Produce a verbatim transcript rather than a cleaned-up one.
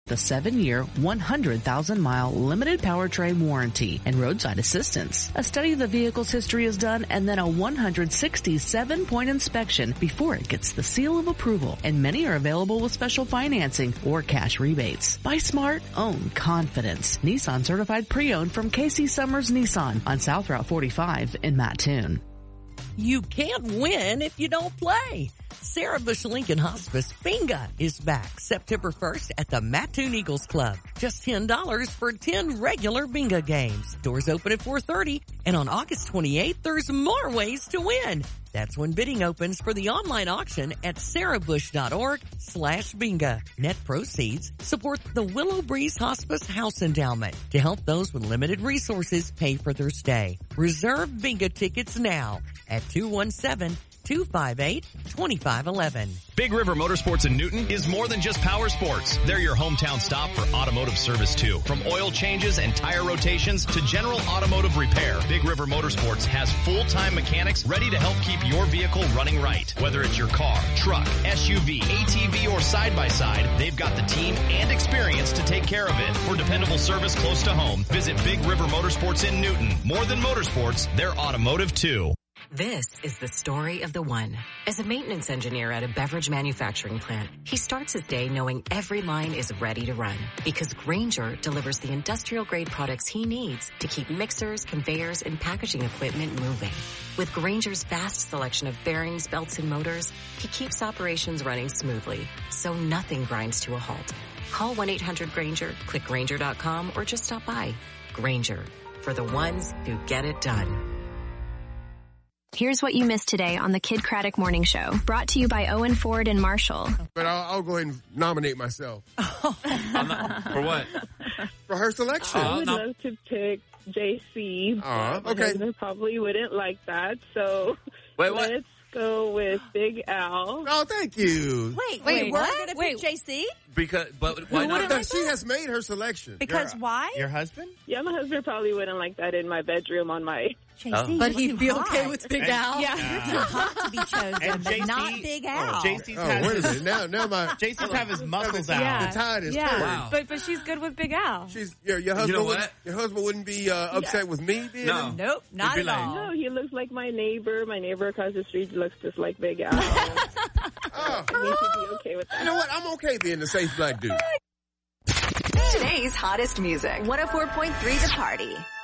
The seven-year, one hundred thousand mile limited powertrain warranty and roadside assistance. A study of the vehicle's history is done and then a one hundred sixty-seven point inspection before it gets the seal of approval. And many are available with special financing or cash rebates. Buy smart, own confidence. Nissan certified pre-owned from Casey Summers Nissan on South Route forty-five in Mattoon. You can't win if you don't play. Sarah Bush Lincoln Hospice Bingo is back September first at the Mattoon Eagles Club. Just ten dollars for ten regular bingo games. Doors open at four thirty, and on August twenty-eighth, there's more ways to win. That's when bidding opens for the online auction at sarahbush.org slash bingo. Net proceeds support the Willow Breeze Hospice House Endowment to help those with limited resources pay for their stay. Reserve bingo tickets now at two one seven, two five eight, two five one one. Big River Motorsports in Newton is more than just power sports. They're your hometown stop for automotive service too. From oil changes and tire rotations to general automotive repair, Big River Motorsports has full-time mechanics ready to help keep your vehicle running right. Whether it's your car, truck, S U V, A T V, or side-by-side, they've got the team and experience to take care of it. For dependable service close to home, visit Big River Motorsports in Newton. More than motorsports, they're automotive too. This is the story of the one. As a maintenance engineer at a beverage manufacturing plant, he starts his day knowing every line is ready to run because Grainger delivers the industrial-grade products he needs to keep mixers, conveyors, and packaging equipment moving. With Grainger's vast selection of bearings, belts, and motors, he keeps operations running smoothly, so nothing grinds to a halt. Call one eight hundred Grainger, click Grainger dot com, or just stop by. Grainger, for the ones who get it done. Here's what you missed today on the Kid Craddock Morning Show, brought to you by Owen Ford and Marshall. But I'll, I'll go ahead and nominate myself. not, for what? For her selection. I would uh, love to pick J C, uh, but okay. my husband probably wouldn't like that, so Wait, what? let's go with Big Al. Oh, thank you. Wait, wait, Wait, we're what? going to Wait. pick J C? Because, but why not? No, she has made her selection. Because your, why? Your husband? Yeah, my husband probably wouldn't like that in my bedroom on my... J C, Oh. But he'd be hot. okay with Big And- Al. Yeah, you're too hot to be chosen, And but J C not Big Al. J C's Oh, has wait a his, minute. Now, now my... J C's have his muscles out. Yeah. The tide is Yeah, turned. Wow. but but she's good with Big Al. She's, your, your husband You know wouldn't, what? your husband wouldn't be uh, upset with me being No. in- Nope, not It'd at be like- all. No, he looks like my neighbor. My neighbor across the street looks just like Big Al. Oh. We should be okay with that. You know what? I'm okay being the safe black dude. Today's hottest music. one oh four point three The Party.